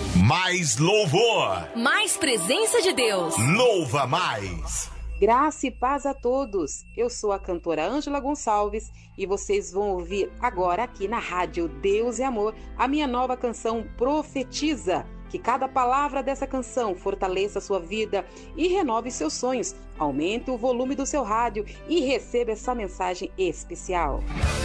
Mais louvor. Mais presença de Deus. Louva mais. Graça e paz a todos. Eu sou a cantora Ângela Gonçalves e vocês vão ouvir agora aqui na Rádio Deus e Amor a minha nova canção Profetiza. Que cada palavra dessa canção fortaleça a sua vida e renove seus sonhos. Aumente o volume do seu rádio e receba essa mensagem especial.